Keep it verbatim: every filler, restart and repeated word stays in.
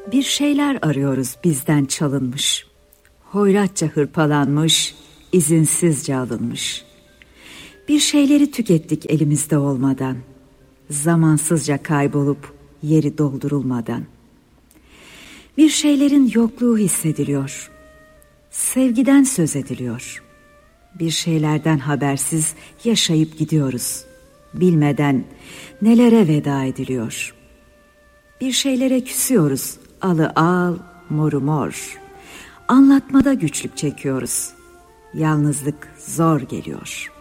Bir şeyler arıyoruz bizden çalınmış. Hoyratça hırpalanmış, izinsizce alınmış. Bir şeyleri tükettik elimizde olmadan. Zamansızca kaybolup yeri doldurulmadan. Bir şeylerin yokluğu hissediliyor. Sevgiden söz ediliyor. Bir şeylerden habersiz yaşayıp gidiyoruz. Bilmeden nelere veda ediliyor. Bir şeylere küsüyoruz. Alı al, moru mor. Anlatmada güçlük çekiyoruz. Yalnızlık zor geliyor.